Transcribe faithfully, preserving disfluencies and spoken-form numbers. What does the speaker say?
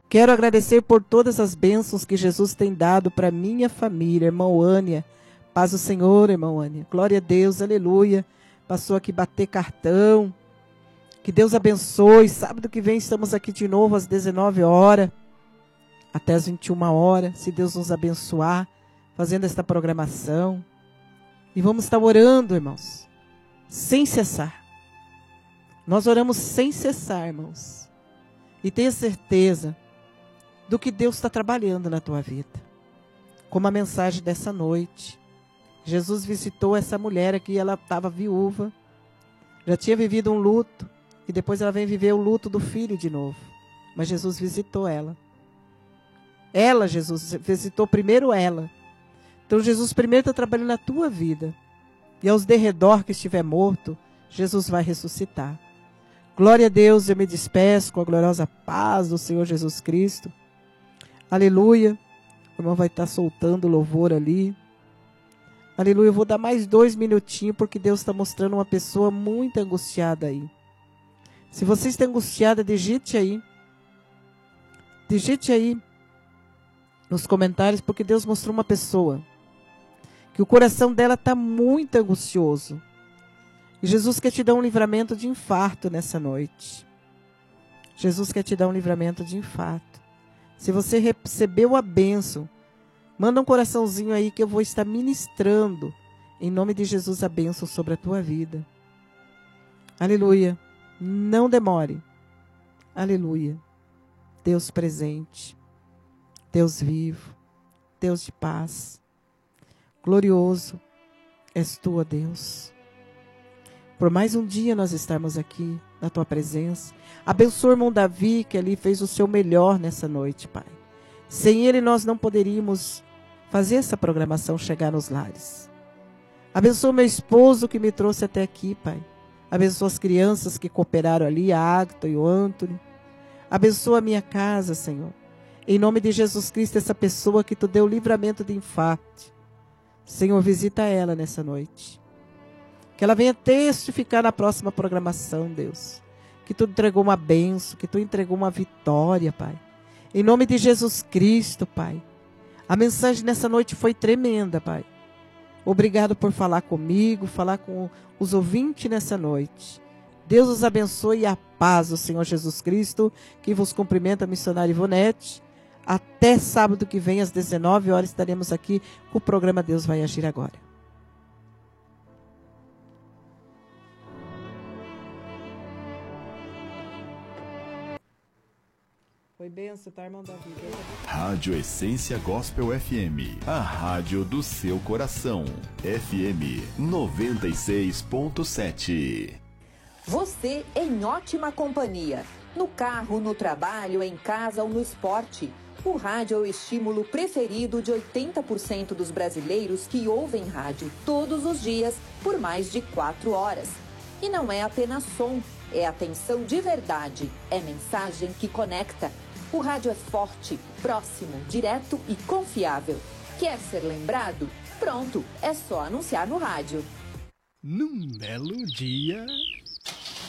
Quero agradecer por todas as bênçãos que Jesus tem dado para minha família, irmão Ânia. Paz do Senhor, irmão Ânia. Glória a Deus, aleluia. Passou aqui bater cartão. Que Deus abençoe. Sábado que vem estamos aqui de novo às dezenove horas, até às vinte e uma horas, se Deus nos abençoar, fazendo esta programação. E vamos estar orando, irmãos, sem cessar. Nós oramos sem cessar, irmãos. E tenha certeza do que Deus está trabalhando na tua vida. Como a mensagem dessa noite. Jesus visitou essa mulher aqui, ela estava viúva. Já tinha vivido um luto. E depois ela vem viver o luto do filho de novo. Mas Jesus visitou ela. Ela, Jesus, visitou primeiro ela. Então Jesus primeiro está trabalhando na tua vida. E aos de redor que estiver morto, Jesus vai ressuscitar. Glória a Deus, eu me despeço com a gloriosa paz do Senhor Jesus Cristo. Aleluia. O irmão vai estar soltando louvor ali. Aleluia, eu vou dar mais dois minutinhos, porque Deus está mostrando uma pessoa muito angustiada aí. Se você está angustiada, digite aí. Digite aí nos comentários, porque Deus mostrou uma pessoa que o coração dela está muito angustioso. E Jesus quer te dar um livramento de infarto nessa noite. Jesus quer te dar um livramento de infarto. Se você recebeu a bênção, manda um coraçãozinho aí que eu vou estar ministrando, em nome de Jesus, a bênção sobre a tua vida. Aleluia. Não demore. Aleluia. Deus presente. Deus vivo. Deus de paz. Glorioso és tu, ó Deus. Por mais um dia nós estarmos aqui na tua presença. Abençoa o irmão Davi, que ali fez o seu melhor nessa noite, Pai. Sem ele nós não poderíamos fazer essa programação chegar nos lares. Abençoa o meu esposo que me trouxe até aqui, Pai. Abençoa as crianças que cooperaram ali, a Agta e o Antônio. Abençoa a minha casa, Senhor. Em nome de Jesus Cristo, essa pessoa que tu deu livramento de infarto. Senhor, visita ela nessa noite. Que ela venha testificar na próxima programação, Deus. Que tu entregou uma bênção, que tu entregou uma vitória, Pai. Em nome de Jesus Cristo, Pai. A mensagem nessa noite foi tremenda, Pai. Obrigado por falar comigo, falar com os ouvintes nessa noite. Deus os abençoe e a paz do Senhor Jesus Cristo, que vos cumprimenta a missionária Ivonete. Até sábado que vem, às dezenove horas, estaremos aqui com o programa Deus Vai Agir Agora. Foi benção, tá, irmão Davi? Rádio Essência Gospel F M, a rádio do seu coração. F M noventa e seis ponto sete. Você em ótima companhia. No carro, no trabalho, em casa ou no esporte. O rádio é o estímulo preferido de oitenta por cento dos brasileiros que ouvem rádio todos os dias por mais de quatro horas. E não é apenas som, é atenção de verdade, é mensagem que conecta. O rádio é forte, próximo, direto e confiável. Quer ser lembrado? Pronto, é só anunciar no rádio. Num belo dia...